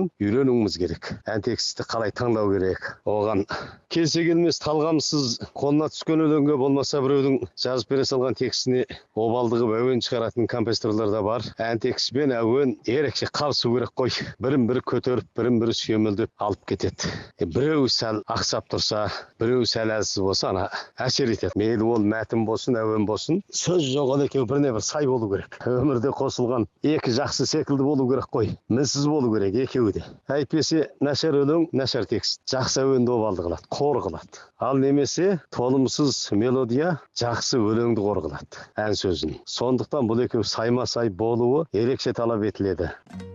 болсын үйренуіміз керек. Ән тексті қалай таңдау керек. Оған келсе келмес талғамсыз қолына түскен өлеңге болмаса біреудің жазып бере салған текстіне обалдығы әуен шығаратын композиторлар да бар. Ән текст пен әуен ерекше қабысу керек қой. Бірін-бірі көтеріп, бірін-бірі сүйемелдеп алып кетеді. Біреу сәл ақсап тұрса, біреу сәл әлсіз болса, ана әсер етеді. Мейлі ол мәтін болсын, әуен болсын, сөз жоғал екеуі біріне бір сай болу керек. Өмірде қосылған екі жақсы секілді болу керек қой. Мінсіз болу керек екеуі де. Әйтпесе нашар өлең, нашар текст, жақсы әуенді обалды қылады, қор қылады. Ал немесе толымсыз мелодия жақсы өлеңді қор қылады, ән сөзін. Сондықтан бұл екеуі сайма-сай болуы ерекше талап етіледі.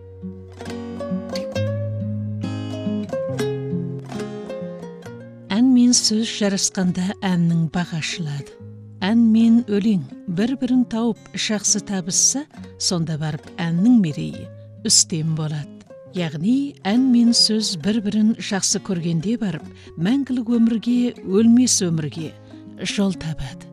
Ән мен сөз жарасқанда әннің бағашылады. Ән мен өлең бір-бірін тауып жақсы табысса, сонда барып әннің мерейі үстем болады. Яғни ән мен сөз бір-бірін жақсы көргенде барып, мәңгілік өмірге, өлмес өмірге жол табады.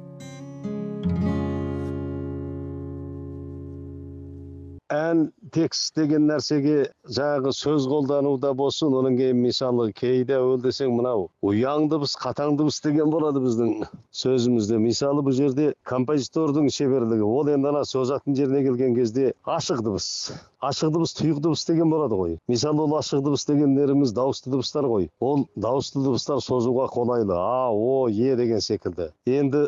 Ән текст деген нәрсеге жағы сөз қолдануда болсын, оның кейін мысалы кейде әуел десең мынау ұяң дыбыс, қатаң дыбыс деген болады біздің сөзімізде. Мысалы бұл жерде композитордың шеберлігі, ол енді ана созатын жеріне келген кезде ашық дыбыс, тұйық дыбыс деген болады ғой. Мысалы ол ашық дыбыс дегендеріміз дауысты дыбыстар ғой. Ол дауысты дыбыстар созуға қолайлы, а, о, е деген секілді. Енді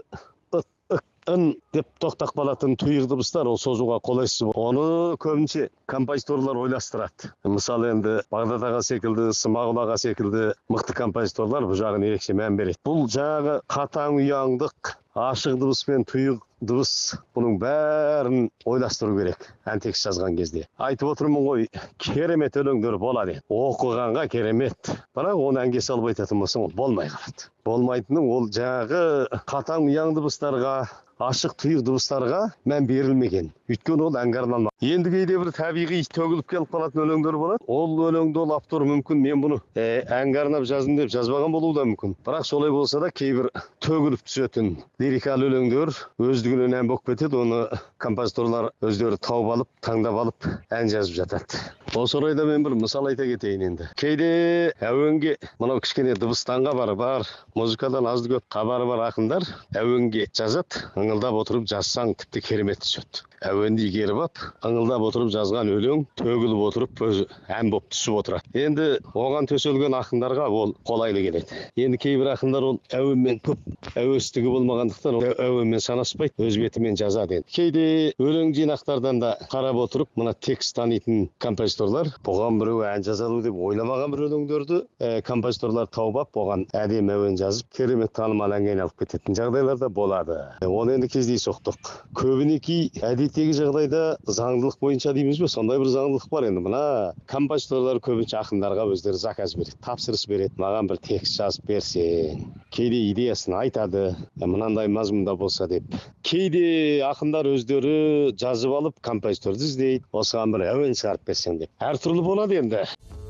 ын деп тоқтақ қалатын тұйық дыбыстар ол созуға қолайсыз. Оны көбінше композиторлар ойластырады. Мысалы енді Бағдат аға секілді, Смағұл аға секілді мықты композиторлар бұл жағын ерекше мән береді. Бұл жағы қатаң ұяңдық, ашық дыбыс пен тұйық дыбыс, бұның бәрін ойластыру керек ән текст жазған кезде. Айтып отырмын ғой, керемет өлеңдер болады. Оқығанға керемет. Бірақ оны әнге салып айтатын болсаң, ол болмай қалады. Болмайтыны ол жағы қатаң ұяң дыбыстарға, ашық тұйық дыбыстарға мән берілмеген. Өйткені ол әнге арналмаған. Енді кейде бір табиғи төгіліп келіп қалатын өлеңдер болады. Ол өлеңді ол автор мүмкін мен бұны әнге арнап жаздым деп жазбаған болуы да мүмкін. Бірақ солай болса да кейбір төгіліп түсетін лирикал өлеңдер өздігінен ән болып кетеді. Оны композиторлар өздері тауып алып, таңдап алып ән жазып жатады. Осы орайда мен бір мысал айта кетейін енді. Кейде әуенге мынау кішкене дыбыстанға бар, музыкадан азды көп хабары бар ақындар әуенге жазады. Ыңылдап отырып жазсаң тіпті керемет түседі. Әуенді игеріп ап, ыңылдап отырып жазған өлең төгіліп отырып өзі ән болып түсіп отырады. Енді оған төселген ақындарға ол қолайлы келеді. Енді кейбір ақындар ол әуенмен көп әуестігі болмағандықтан әуенмен санаспайды, өз бетімен жазады. Кейде өлең жинақтардан да қарап отырып, мына текст танитын композиторлар бұған біреу ән жазалу деп ойламаған бір өлеңдерді композиторлар тауып ап, оған әдемі әуен жазып, керемет танымал әнге айналып кететін жағдайлар да болады. Оны енді кездейсоқтық. Көбінесе әдеттегі жағдайда заңдылық бойынша дейміз бе, сондай бір заңдылық бар. Енді мына композиторлар көбінше ақындарға өздері заказ береді, тапсырыс береді, маған бір текст жазып берсең. Кейде идеясын айтады, мынандай мазмұнда болса деп. Кейде ақындар өздері жазып алып композиторды іздейді, осыған бір әуен шығарып берсең деп. Әртүрлі болады енді.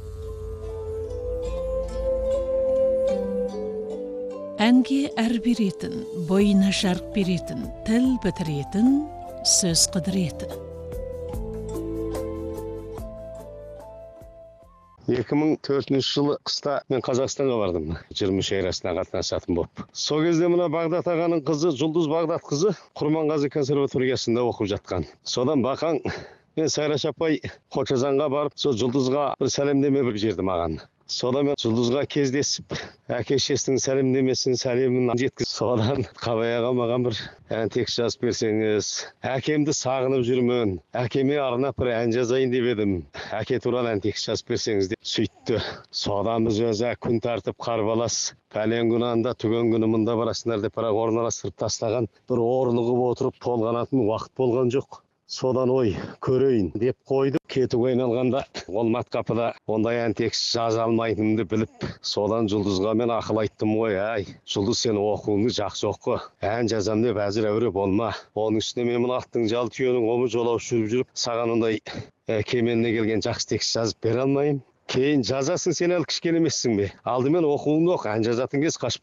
Әнге әр беретін, бойына жарық беретін, тіл бітіретін, сөз қыдыретін. 2004 жылы қыста мен Қазақстанға бардым. 20 шайрасына қатынасатын болып. Сол кезде мына Бағдат ағаның қызы, Жұлдыз Бағдат қызы, Құрманғазы консерваториясында оқып жатқан. Содан бақаң мен Сайраш апай Қочазанға барып, сол Жұлдызға бір сәлемдеме бір жерді маған. Содан мен Жұлдызға кездесіп, әке-шесінің сәлемін жеткізіп, содан Қабай аға маған бір ән текст жазып берсеңіз, әкемді сағынып жүрмін, әкеме арнап бір ән жазайын деп едім, әке туралы ән текст жазып берсеңіз деп сөйтті. Содан біз өзі күн тартып қарбалас, пәлен күні анда, түген күні мұнда барасыңдар деп бірақ орналастырып тастаған, бір орнығып отырып толғанатын уақыт болған жоқ. Содан ой көрейін деп қойды. Кетуге айналғанда ол маткапыда ондай ән текст жаза алмайтынымды біліп, содан Жұлдызға мен ақыл айттым ғой, ай, Жұлдыз сен оқуыңды жақсы оқы, ән жазам деп әзір әуре болма. Оның үстіне мен мына аттың жал түйенің омы жолаушы жүріп, саған ондай кеменіне келген жақсы текст жазып бере алмайым. Кейін жазасың, сен әлі кішкене емессің бе? Алдымен оқуыңды оқы, ән жазатын кез қашпайды.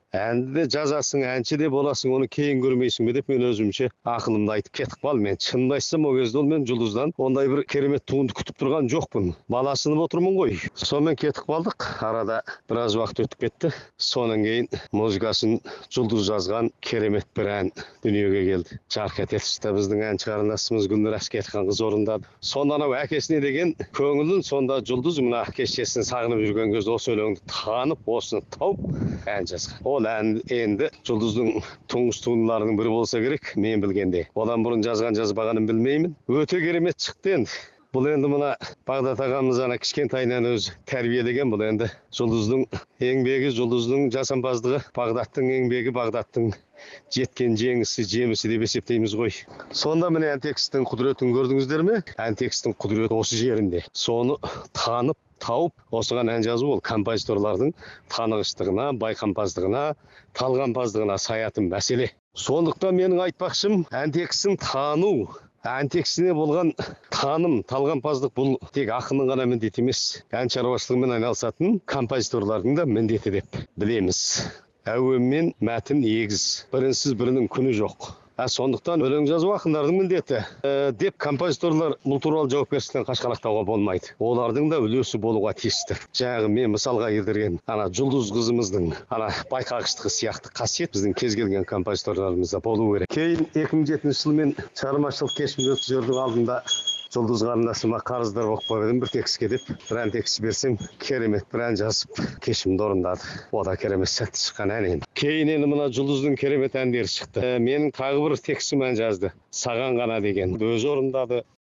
әнді де жазасың, әнші де боласың, оны кейін көрмейсің бе деп мен өзімше ақылымды айтып кетіп қалдым. Мен шынымды айтсам ол кезде мен жұлдыздан ондай бір керемет туынды күтіп тұрған жоқпын. Баласынып отырмын ғой. Сонымен кетіп қалдық. Арада біраз уақыт өтіп кетті. Сонан кейін музыкасын жұлдыз жазған керемет бір ән дүниеге келді. Жарқат етішті біздің әнші қарындасымыз Гүлнұр Әскетхан қыз орындады. Сонда анау әкесіне деген көңілін сонда жұлдыз мына кешесін сағынып жүрген кезде осы өлеңді танып, осыны тауып ән жазған. Ол ән енді жұлдыздың тұңғыш туындыларының бірі болса керек, мен білгенде. Одан бұрын жазбағанын білмеймін. Өте керемет шықты енді. Бұл енді мына Бағдат ағамыз ана кішкентайынан өзі тәрбиелеген. Бұл енді жұлдыздың еңбегі, жұлдыздың жасампаздығы, Бағдаттың еңбегі, Бағдаттың жеткен жемісі деп есептейміз ғой. Сонда міне ән текстің құдіретін көрдіңіздер ме? Ән текстің құдіреті осы жерінде. Соны танып, тауып, осыған ән жазу ол композиторлардың танығыштығына, байқампаздығына, талғампаздығына саятын мәселе. Сондықтан менің айтпақшым, ән текстін тану, ән текстіне болған таным, талғампаздық бұл тек ақынның ғана міндеті емес, ән шаруашылығымен айналысатын композиторлардың да міндеті деп білеміз. Әуен мен мәтін егіз, бірінсіз бірінің күні жоқ. Сондықтан өлең жазу ақындардың міндеті деп композиторлар бұл туралы жауапкершіліктен қашқалақтауға болмайды. Олардың да үлесі болуға тиісті. Жаңағы мен мысалға келтірген ана жұлдыз қызымыздың ана байқағыштығы сияқты қасиет біздің кез келген композиторларымызда болу керек. Кейін 2007 жылмен шығармашылық кешімді өткізердің алдында жұлдыз қарындасыма қарыздар болып қойдым бір текстке деп. Бір ән текст берсем, керемет бір ән жазып кешімді орындады. О да керемет сәтті шыққан ән енді. Кейін енді мына жұлдыздың керемет әндері шықты. Менің тағы бір текстім ән жазды. Саған ғана деген. Өзі орындады.